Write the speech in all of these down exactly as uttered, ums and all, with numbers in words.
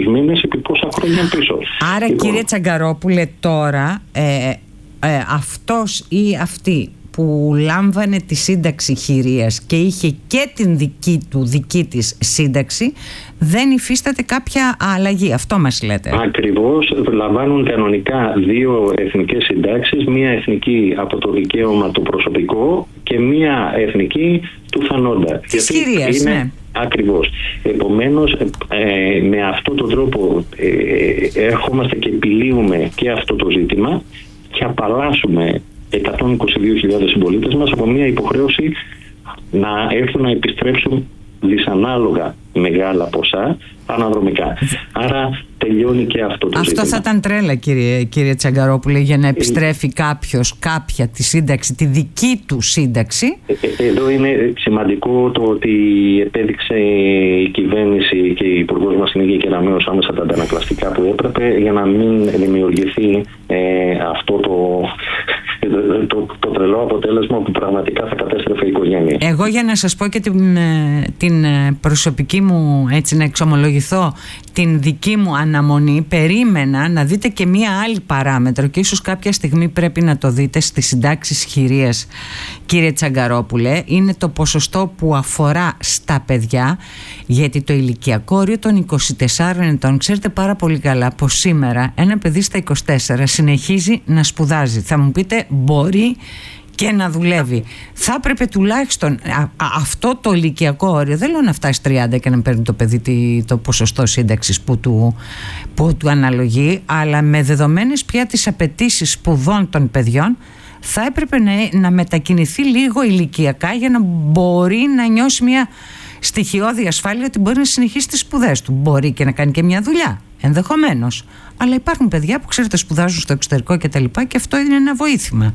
πόσους μήνες, επί πόσα χρόνια πίσω. Άρα λοιπόν, κύριε Τσαγκαρόπουλε, τώρα ε, ε, αυτός ή αυτή που λάμβανε τη σύνταξη χειρίας και είχε και την δική του δική της σύνταξη, δεν υφίσταται κάποια αλλαγή. Αυτό μας λέτε? Ακριβώς, λαμβάνουν κανονικά δύο εθνικές συντάξεις, μία εθνική από το δικαίωμα το προσωπικό και μία εθνική του θανόντα. Της χειρίας, είναι... ναι. Ακριβώς. Επομένως, ε, με αυτόν τον τρόπο ε, ερχόμαστε και επιλύουμε και αυτό το ζήτημα και απαλλάσσουμε εκατόν είκοσι δύο χιλιάδες συμπολίτες μας από μια υποχρέωση να έρθουν να επιστρέψουν δυσανάλογα μεγάλα ποσά αναδρομικά. Άρα τελειώνει και αυτό το αυτό ζήτημα. Θα ήταν τρέλα, κύριε, κύριε Τσαγκαρόπουλε, για να επιστρέφει κάποιος κάποια τη σύνταξη, τη δική του σύνταξη. Εδώ είναι σημαντικό το ότι επέδειξε η κυβέρνηση και η Υπουργός μας την Υγεία Κεραμέως άμεσα τα αντανακλαστικά που έπρεπε για να μην δημιουργηθεί ε, αυτό το, το, το, το τρελό αποτέλεσμα που πραγματικά θα κατέστρεφε η οικογένεια. Εγώ, για να σας πω και την, την προσωπική μου, έτσι να εξομολογηθώ, την δική μου αναμονή, περίμενα να δείτε και μία άλλη παράμετρο και ίσως κάποια στιγμή πρέπει να το δείτε στις συντάξεις χειρίας, κύριε Τσαγκαρόπουλε. Είναι το ποσοστό που αφορά στα παιδιά, γιατί το ηλικιακό όριο των είκοσι τεσσάρων ετών, ξέρετε πάρα πολύ καλά πως σήμερα ένα παιδί στα είκοσι τέσσερα συνεχίζει να σπουδάζει. Θα μου πείτε, μπορεί και να δουλεύει. Θα έπρεπε τουλάχιστον α, α, αυτό το ηλικιακό όριο, δεν λέω να φτάσει τριάντα και να παίρνει το παιδί το ποσοστό σύνταξης που του, που του αναλογεί, αλλά με δεδομένες πια τις απαιτήσεις σπουδών των παιδιών, θα έπρεπε να, να μετακινηθεί λίγο ηλικιακά για να μπορεί να νιώσει μια στοιχειώδη ασφάλεια ότι μπορεί να συνεχίσει τις σπουδές του. Μπορεί και να κάνει και μια δουλειά, ενδεχομένως. Αλλά υπάρχουν παιδιά που, ξέρετε, σπουδάζουν στο εξωτερικό και τα λοιπά, και αυτό είναι ένα βοήθημα.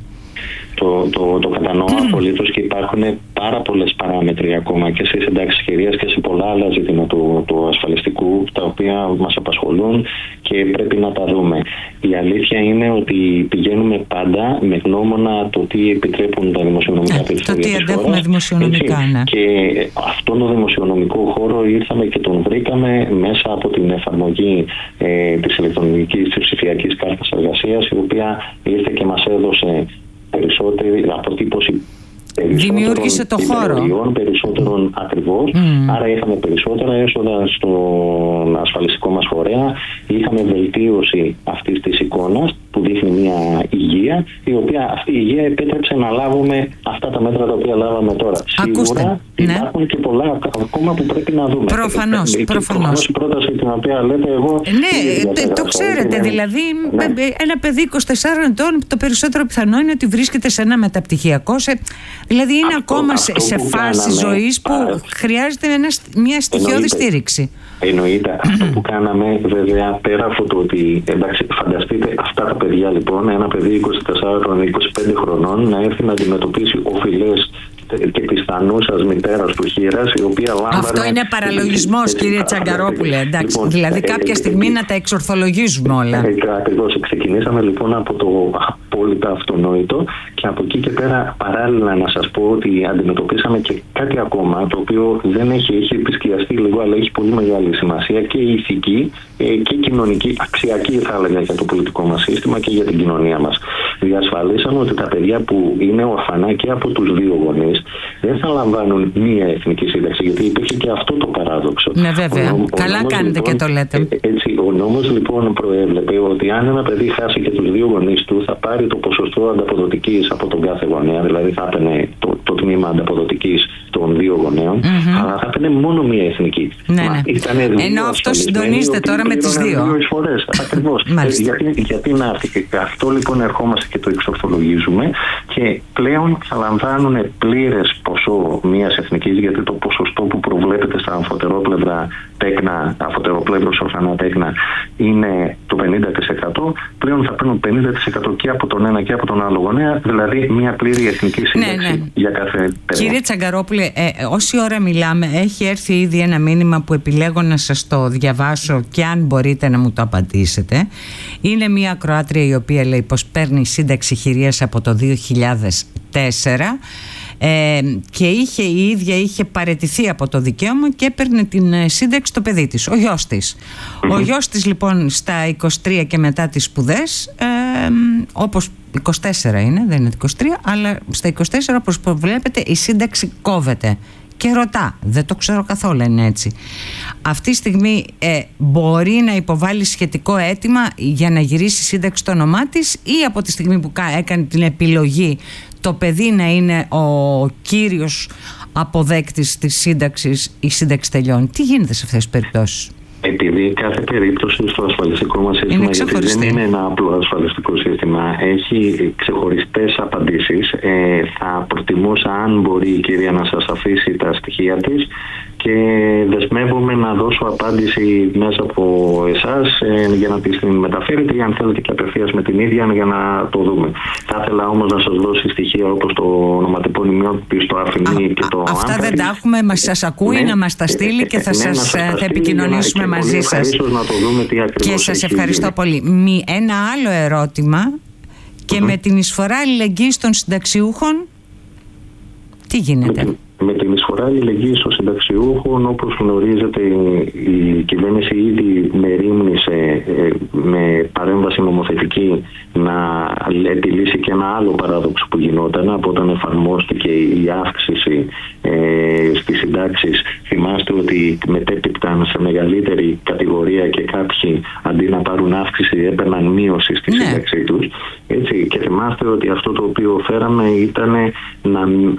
Το, το, το κατανοώ απολύτως και υπάρχουν πάρα πολλές παράμετροι ακόμα και σε συντάξεις χειρίας και σε πολλά άλλα ζητήματα του, του ασφαλιστικού, τα οποία μας απασχολούν και πρέπει να τα δούμε. Η αλήθεια είναι ότι πηγαίνουμε πάντα με γνώμονα το τι επιτρέπουν τα δημοσιονομικά ναι, περιθώρια της χώρας. Δημοσιονομικά, ναι. Και αυτόν τον δημοσιονομικό χώρο ήρθαμε και τον βρήκαμε μέσα από την εφαρμογή ε, της ηλεκτρονικής, της ψηφιακής κάρτας εργασίας, η οποία ήρθε και μας έδωσε περισσότερη αποτύπωση, δημιούργησε το χώρο περισσότερων ακριβώς. Mm. Άρα είχαμε περισσότερα έσοδα στον ασφαλιστικό μας φορέα, είχαμε βελτίωση αυτής της εικόνας που δείχνει μια υγεία, η οποία αυτή η υγεία επέτρεψε να λάβουμε αυτά τα μέτρα τα οποία λάβαμε τώρα. Ακούστε, σίγουρα υπάρχουν ναι. και πολλά ακόμα που πρέπει να δούμε. Προφανώς, ε, προφανώς. Η πρόταση την οποία λέτε εγώ... Ναι, το, το ξέρετε, είναι... δηλαδή ναι. ένα παιδί είκοσι τεσσάρων ετών, το περισσότερο πιθανό είναι ότι βρίσκεται σε ένα μεταπτυχιακό, σε... δηλαδή είναι αυτό, ακόμα αυτό σε, σε φάση ζωής που α, χρειάζεται ένα, μια στοιχειώδη στήριξη. Εννοείται. Αυτό που κάναμε, βέβαια, πέρα από το ότι, εντάξει, φανταστείτε αυτά τα παιδιά, λοιπόν, ένα παιδί είκοσι τεσσάρων είκοσι πέντε χρονών να έρθει να αντιμετωπίσει οφειλές και πιθανούσας μητέρας του χείρας, η οποία λάμβανε... Αυτό είναι παραλογισμός, κύριε Τσαγκαρόπουλε. Εντάξει, λοιπόν, δηλαδή κάποια στιγμή να τα εξορθολογίζουμε όλα. Ακριβώς. Ξεκινήσαμε λοιπόν από το απόλυτα αυτονόητο και από εκεί και πέρα παράλληλα να σας πω ότι αντιμετωπίσαμε και κάτι ακόμα, το οποίο δεν έχει, έχει επισκιαστεί λίγο, αλλά έχει πολύ μεγάλη σημασία και ηθική και κοινωνική, αξιακή θα έλεγα, για το πολιτικό μας σύστημα και για την κοινωνία μας. Διασφαλίσαμε ότι τα παιδιά που είναι ορφανά και από τους δύο γονείς δεν θα λαμβάνουν μία εθνική σύνταξη, γιατί υπήρχε και αυτό το παράδοξο. Ναι, βέβαια. Ο νόμ, Καλά ο κάνετε λοιπόν, και το λέτε. Έτσι, ο νόμος λοιπόν προέβλεπε ότι αν ένα παιδί χάσει και τους δύο γονείς του, θα πάρει το ποσοστό ανταποδοτικής από τον κάθε γονέα, δηλαδή θα έπαιρνε το, το τμήμα ανταποδοτικής των δύο γονέων, mm-hmm. αλλά θα έπαιρνε μόνο μία εθνική. Ναι, ναι. Ενώ αυτό συντονίζεται τώρα με τις δύο. Δύο εισφορές, ακριβώς. γιατί, γιατί να, αυτό λοιπόν ερχόμαστε και το εξορθολογίζουμε και πλέον θα λαμβάνουν πλήρες ποσό μιας εθνικής, γιατί το ποσοστό που προβλέπεται στα αμφωτερόπλευρα τέκνα, αμφωτεροπλεύρους ορφανά τέκνα είναι το πενήντα τοις εκατό, πλέον θα παίρνουν πενήντα τοις εκατό και από τον ένα και από τον άλλο γονέα, δηλαδή μια πλήρη εθνική σύνταξη ναι, ναι. για κάθε παιδί. Κύριε Τσαγκαρόπουλε, ε, όση ώρα μιλάμε, έχει έρθει ήδη ένα μήνυμα που επιλέγω να σας το διαβάσω και αν μπορείτε να μου το απαντήσετε. Είναι μια ακροάτρια η οποία λέει πως παίρνει σύνταξη χειρίας από το δύο χιλιάδες τέσσερα. ε, και είχε, η ίδια είχε παραιτηθεί από το δικαίωμα και έπαιρνε την σύνταξη το παιδί της, ο γιος της. Mm-hmm. Ο γιος της λοιπόν στα είκοσι τρία και μετά τις σπουδές, ε, όπως είκοσι τέσσερα είναι, δεν είναι είκοσι τρία, αλλά στα είκοσι τέσσερα όπως βλέπετε η σύνταξη κόβεται. Και ρωτά, δεν το ξέρω καθόλου, είναι έτσι. Αυτή τη στιγμή ε, μπορεί να υποβάλει σχετικό αίτημα για να γυρίσει σύνταξη το όνομά της, ή από τη στιγμή που έκανε την επιλογή το παιδί να είναι ο κύριος αποδέκτης της σύνταξης, η σύνταξη τελειώνει? Τι γίνεται σε αυτές τις περιπτώσεις? Επειδή κάθε περίπτωση στο ασφαλιστικό μας σύστημα, γιατί δεν είναι ένα απλό ασφαλιστικό σύστημα, έχει ξεχωριστές απαντήσεις. Ε, θα προτιμούσα, αν μπορεί η κυρία, να σας αφήσει τα στοιχεία της και δεσμεύομαι να δώσω απάντηση μέσα από εσάς ε, για να τη μεταφέρετε, ή αν θέλετε και απευθείας με την ίδια για να το δούμε. Θα ήθελα όμως να σας δώσει στοιχεία όπως το ονοματεπώνυμιο της, το αφημί και το Αυτά άμπαρις. δεν τα έχουμε, μας σας ακούει, ναι, να μας τα στείλει και θα, ναι, σας, θα επικοινωνήσουμε μαζί σας. Να το δούμε τι και σας ευχαριστώ γίνει. πολύ. Μη, ένα άλλο ερώτημα, και mm-hmm. με την εισφορά αλληλεγγύης των συνταξιούχων τι γίνεται? Με, με την εισφορά αλληλεγγύης των συνταξιούχων, όπως γνωρίζετε, η κυβέρνηση ήδη μερίμνησε με παρέμβαση νομοθετική να επιλύσει και ένα άλλο παράδοξο που γινόταν από όταν εφαρμόστηκε η αύξηση ε, στις συντάξεις. Θυμάστε ότι μετέπειταν σε μεγαλύτερη κατηγορία και κάποιοι, αντί να πάρουν αύξηση, έπαιρναν μείωση στη ναι. σύνταξή τους. Έτσι, και θυμάστε ότι αυτό το οποίο φέραμε ήταν να,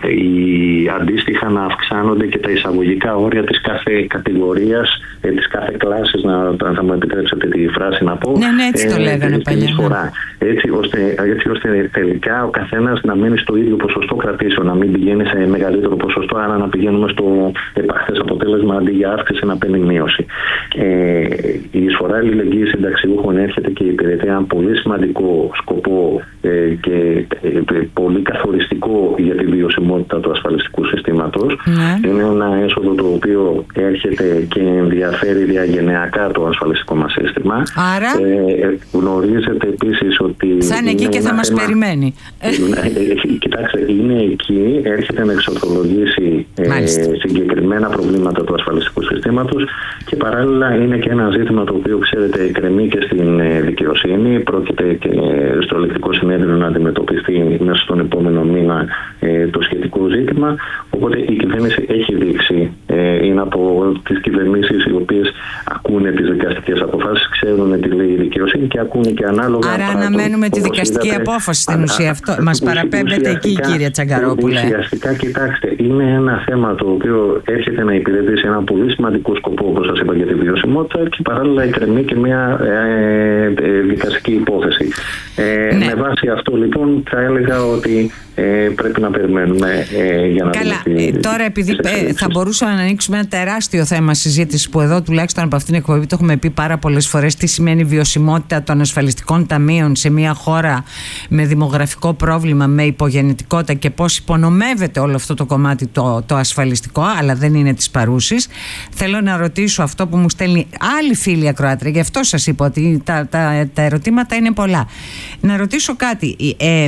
η, αντίστοιχα να αυξάνονται και τα εισαγωγικά όρια της κάθε κατηγορίας, ε, της κάθε κλάσης, να, αν θα μου επιτρέψετε τη φράση να πω. Ναι, ναι, έτσι το ε, λέγανε παλιά. Έτσι ώστε, έτσι ώστε τελικά ο καθένας να μένει στο ίδιο ποσοστό κρατήσεων, να μην πηγαίνει σε μεγαλύτερο ποσοστό, άρα να πηγαίνουμε στο επαχθές αποτέλεσμα, αντί για αύξηση να παίρνει μείωση. Ε, η εισφορά αλληλεγγύης συνταξιούχων έρχεται και υπηρετεί ένα πολύ σημαντικό σκοπό ε, και ε, πολύ καθοριστικό για τη βιωσιμότητα του ασφαλιστικού συστήματος. Ναι. Είναι ένα έσοδο το οποίο έρχεται και ενδιαφέρει διαγενειακά το ασφαλιστικό μας σύστημα. Άρα ε, γνωρίζετε επίσης ότι θα είναι εκεί και θα μας θέμα... περιμένει. Κοιτάξτε, είναι εκεί, έρχεται να εξορθολογήσει ε, συγκεκριμένα προβλήματα του ασφαλιστικού συστήματος, και παράλληλα είναι και ένα ζήτημα το οποίο, ξέρετε, εκκρεμεί και στην ε, δικαιοσύνη. Πρόκειται και στο ελεκτικό συνέδριο να αντιμετωπιστεί μέσα στον επόμενο μήνα ε, το σχετικό ζήτημα. Οπότε η κυβέρνηση έχει δείξει, ε, είναι από τις κυβερνήσεις οι οποίες ακούνε τις δικαστικές αποφάσεις, ξέρουν τι λέει η δικαιοσύνη και ακούνε και ανάλογα. Άρα αναμένουμε τη δικαστική είδατε, απόφαση στην α, ουσία. Αυτό. Μας παραπέμπεται εκεί, κύριε Τσαγκαρόπουλε. Ουσιαστικά, κοιτάξτε, είναι ένα θέμα το οποίο έρχεται να υπηρετήσει ένα πολύ σημαντικό σκοπό, όπως σας είπα, για τη βιωσιμότητα, και παράλληλα εκκρεμεί και μια ε, ε, δικαστική υπόθεση. Ε, ναι. Με βάση αυτό, λοιπόν, θα έλεγα ότι ε, πρέπει να περιμένουμε ε, για να Καλά, δούμε. Ε, τώρα, επειδή ε, θα μπορούσαμε να ανοίξουμε ένα τεράστιο θέμα συζήτηση, που εδώ τουλάχιστον από αυτήν την εκπομπή το έχουμε πει πάρα πολλές φορές, τι σημαίνει βιωσιμότητα των ασφαλιστικών ταμείων σε μια χώρα με δημογραφικό πρόβλημα, με υπογεννητικότητα, και πώς υπονομεύεται όλο αυτό το κομμάτι το, το ασφαλιστικό, αλλά δεν είναι της παρούσης. Θέλω να ρωτήσω αυτό που μου στέλνει άλλη φίλη ακροάτρια, γι' αυτό σας είπα ότι τα, τα, τα ερωτήματα είναι πολλά. Να ρωτήσω κάτι. Ε, ε,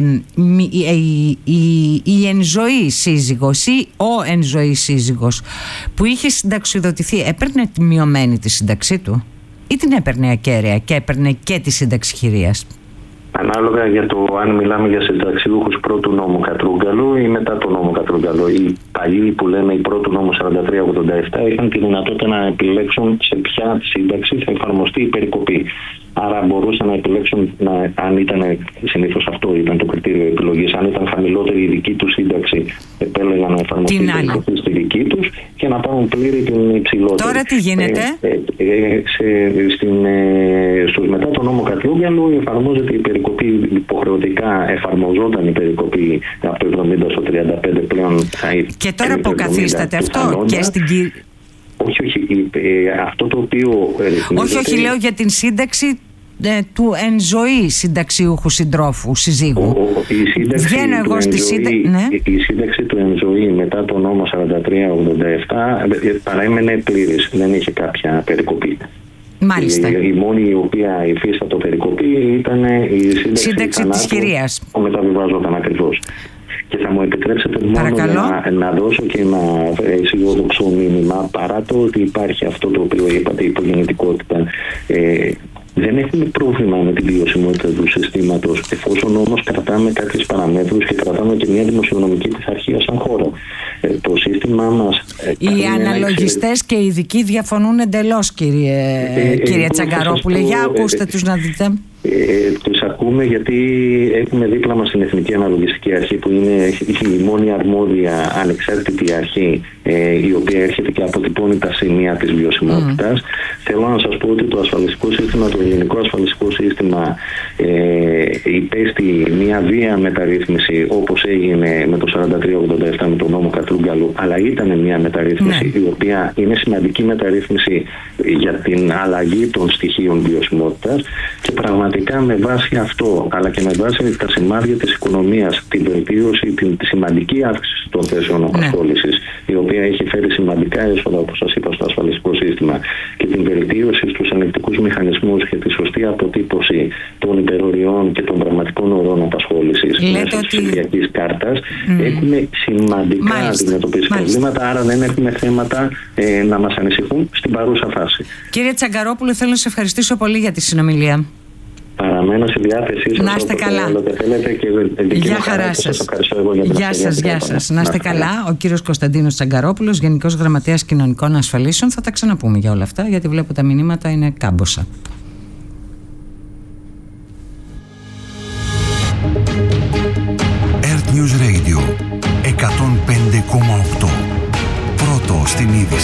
η, η, η εν ζωή σύζυγος ή ο εν ζωή σύζυγος που είχε συνταξιοδοτηθεί έπαιρνε τη μειωμένη τη σύνταξή του, ή την έπαιρνε ακέραια και έπαιρνε και τη σύνταξη χειρίας? Ανάλογα για το αν μιλάμε για συνταξιούχους πρώτου νόμου Κατρούγκαλου ή μετά το νόμο Κατρούγκαλου. Οι παλιοί που λέμε οι πρώτου νόμου σαράντα τρία ογδόντα επτά είχαν τη δυνατότητα να επιλέξουν σε ποια σύνταξη θα εφαρμοστεί η περικοπή. Άρα μπορούσαν να επιλέξουν, να, αν ήταν, συνήθως αυτό ήταν το κριτήριο επιλογής, αν ήταν χαμηλότερη η δική του σύνταξη, επέλεγαν να εφαρμοστεί η περικοπή στη δική τους και να πάρουν πλήρη την υψηλότερη. Τώρα τι γίνεται? Ε, ε, ε, σε, στην, ε, στους μετά το νόμο Κατρούγκαλου εφαρμόζεται η περικοπή υποχρεωτικά, εφαρμοζόταν η περικοπή από το εβδομήντα στο τριάντα πέντε πλέον. Και τώρα αποκαθίσταται αυτό και στην κυρία. Όχι, όχι, ε, αυτό το οποίο... Ε, όχι, όχι, λέω για την σύνταξη ε, του εν ζωή συνταξιούχου συντρόφου, συζύγου. Ο, ο, η, σύνταξη Βγαίνω εγώ στη σύνταξη, ναι. η σύνταξη του εν ζωή μετά το νόμο σαράντα τρία ογδόντα επτά παρέμενε πλήρης, δεν είχε κάποια περικοπή. Μάλιστα. Η, η μόνη η οποία υφίστατο περικοπή ήταν η σύνταξη, σύνταξη της χειρίας. που μεταβιβάζονταν ακριβώς. Και θα μου επιτρέψετε μόνο να, να δώσω και ένα αισιόδοξο μήνυμα, παρά το ότι υπάρχει αυτό το οποίο είπατε, η υπογεννητικότητα. Ε, Δεν έχουμε πρόβλημα με την βιωσιμότητα του συστήματος, εφόσον όμως κρατάμε κάποιες παραμέτρους και κρατάμε και μια δημοσιονομική πειθαρχία σαν χώρα. Ε, το σύστημά μας. Οι αναλογιστές και οι ειδικοί διαφωνούν εντελώς, κύριε, ε, κύριε Τσαγκαρόπουλε. Για ακούστε τους να δείτε. Ε, τους ακούμε γιατί έχουμε δίπλα μας την Εθνική Αναλογιστική Αρχή, που είναι η μόνη αρμόδια ανεξάρτητη αρχή, ε, η οποία έρχεται και αποτυπώνει τα σημεία της βιωσιμότητας. Mm. Θέλω να σας πω ότι το ασφαλιστικό σύστημα, το ελληνικό ασφαλιστικό σύστημα, ε, υπέστη μια βία μεταρρύθμιση, όπως έγινε με το σαράντα τρία ογδόντα επτά με τον νόμο Κατρούγκαλου, αλλά ήταν μια μεταρρύθμιση mm. η οποία είναι σημαντική μεταρρύθμιση για την αλλαγή των στοιχείων βιωσιμότητας, και πραγματικά με βάση αυτό, αλλά και με βάση τα σημάδια της οικονομίας, την βελτίωση, την τη σημαντική αύξηση των θέσεων απασχόλησης, ναι. η οποία έχει φέρει σημαντικά έσοδα, όπως σας είπα, στο ασφαλιστικό σύστημα, και την βελτίωση στους ελεγκτικούς μηχανισμούς και τη σωστή αποτύπωση των υπεροριών και των πραγματικών ορών απασχόλησης μέσω της ψηφιακής κάρτας, mm. έχουμε σημαντικά αντιμετωπίσει προβλήματα, άρα δεν έχουμε θέματα ε, να μας ανησυχούν στην παρούσα φάση. Κύριε Τσαγκαρόπουλο, θέλω να σας ευχαριστήσω πολύ για τη συνομιλία. Παραμένω στη διάθεσή σας. Να είστε καλά. Γεια χαρά σας. Γεια σας, γεια σας. Να είστε καλά. Ο κύριος Κωνσταντίνος Τσαγκαρόπουλος, Γενικός Γραμματέας Κοινωνικών Ασφαλίσεων. Θα τα ξαναπούμε για όλα αυτά, γιατί βλέπω τα μηνύματα είναι κάμποσα. Earth News Radio εκατόν πέντε κόμμα οκτώ. Πρώτο στην ίδια.